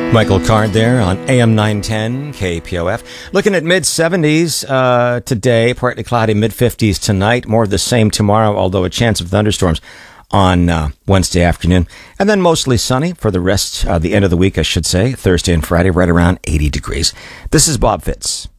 Michael Card there on AM 910 KPOF. Looking at mid-70s today, partly cloudy, mid-50s tonight. More of the same tomorrow, although a chance of thunderstorms on Wednesday afternoon. And then mostly sunny for the rest, the end of the week, I should say. Thursday and Friday, right around 80 degrees. This is Bob Fitz.